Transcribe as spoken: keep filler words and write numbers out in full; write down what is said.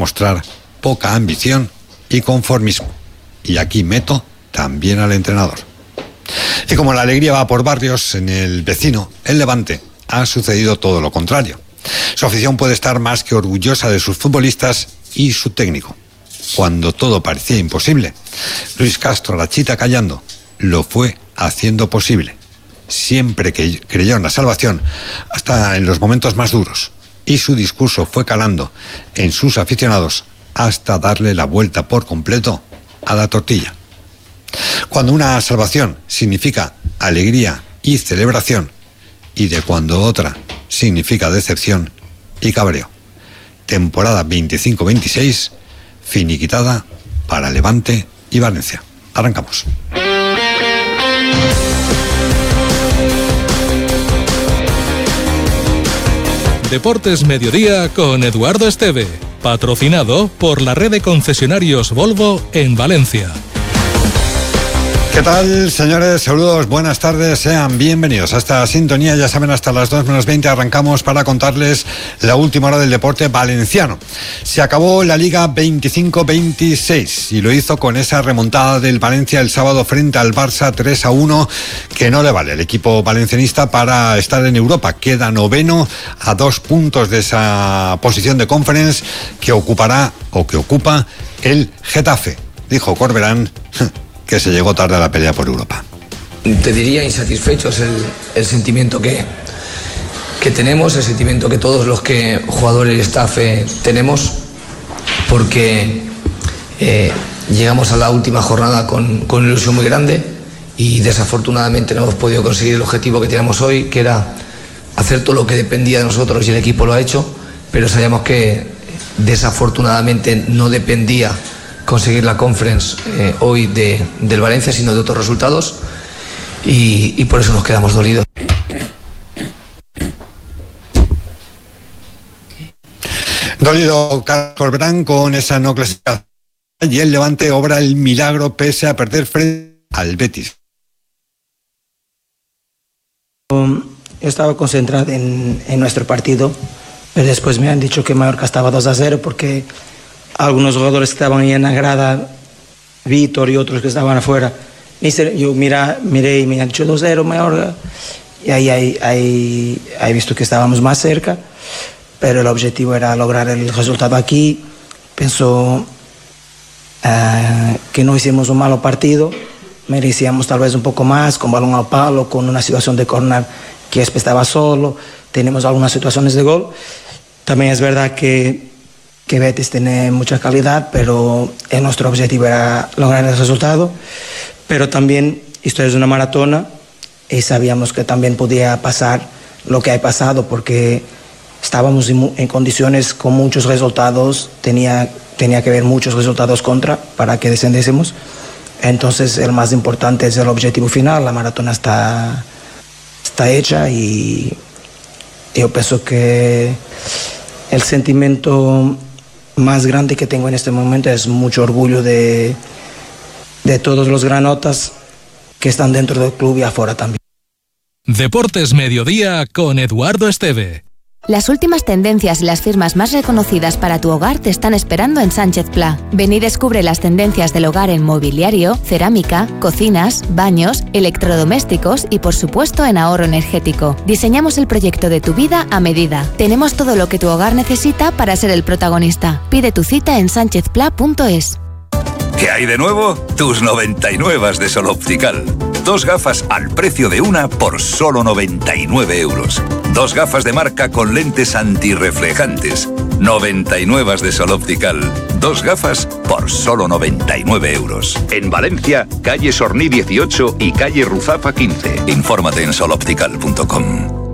demostrar poca ambición y conformismo. Y aquí meto también al entrenador. Y como la alegría va por barrios, en el vecino, el Levante, ha sucedido todo lo contrario. Su afición puede estar más que orgullosa de sus futbolistas y su técnico. Cuando todo parecía imposible, Luis Castro, la chita callando, lo fue haciendo posible. Siempre que creyó en la salvación, hasta en los momentos más duros. Y su discurso fue calando en sus aficionados hasta darle la vuelta por completo a la tortilla. Cuando una salvación significa alegría y celebración, y de cuando otra significa decepción y cabreo. Temporada veinticinco veintiséis, finiquitada para Levante y Valencia. Arrancamos. Deportes Mediodía con Eduardo Esteve, patrocinado por la red de concesionarios Volvo en Valencia. ¿Qué tal, señores? Saludos, buenas tardes, sean bienvenidos a esta sintonía. Ya saben, hasta las dos menos veinte arrancamos para contarles la última hora del deporte valenciano. Se acabó la Liga veinticinco veintiséis y lo hizo con esa remontada del Valencia el sábado frente al Barça tres a uno, que no le vale al equipo valencianista para estar en Europa. Queda noveno a dos puntos de esa posición de Conference que ocupará o que ocupa el Getafe. Dijo Corberán que se llegó tarde a la pelea por Europa. Te diría insatisfecho, es el, el sentimiento que, que tenemos, el sentimiento que todos los que jugadores y staff eh, tenemos, porque eh, llegamos a la última jornada con, con una ilusión muy grande y desafortunadamente no hemos podido conseguir el objetivo que teníamos hoy, que era hacer todo lo que dependía de nosotros, y el equipo lo ha hecho, pero sabíamos que desafortunadamente no dependía conseguir la Conference eh, hoy de, del Valencia, sino de otros resultados, y, y por eso nos quedamos dolidos. Dolido Carlos Corberán con esa no clasificación, y el Levante obra el milagro pese a perder frente al Betis. Estaba concentrado en, en nuestro partido, pero después me han dicho que Mallorca estaba dos a cero porque algunos jugadores que estaban ahí en la grada, Víctor y otros que estaban afuera, yo mira, miré y me han dicho dos a cero Mallorca, y ahí he visto que estábamos más cerca, pero el objetivo era lograr el resultado aquí. Pienso uh, que no hicimos un malo partido, merecíamos tal vez un poco más, con balón al palo, con una situación de córner que estaba solo, tenemos algunas situaciones de gol. También es verdad que que Betis tiene mucha calidad, pero el nuestro objetivo era lograr el resultado. Pero también esto es una maratona y sabíamos que también podía pasar lo que ha pasado, porque estábamos en condiciones con muchos resultados, tenía, tenía que haber muchos resultados contra para que descendiésemos. Entonces el más importante es el objetivo final, la maratona está, está hecha, y yo pienso que el sentimiento más grande que tengo en este momento es mucho orgullo de, de todos los granotas que están dentro del club y afuera también. Deportes Mediodía con Eduardo Esteve. Las últimas tendencias y las firmas más reconocidas para tu hogar te están esperando en Sánchez Pla. Ven y descubre las tendencias del hogar en mobiliario, cerámica, cocinas, baños, electrodomésticos y por supuesto en ahorro energético. Diseñamos el proyecto de tu vida a medida. Tenemos todo lo que tu hogar necesita para ser el protagonista. Pide tu cita en sánchez pla punto es. ¿Qué hay de nuevo? Tus noventa y nueve de Sol Optical. Dos gafas al precio de una por solo noventa y nueve euros. Dos gafas de marca con lentes antirreflejantes. noventa y nueve de Sol Optical. Dos gafas por solo noventa y nueve euros. En Valencia, calle Sorní dieciocho y calle Ruzafa quince. Infórmate en sol optical punto com.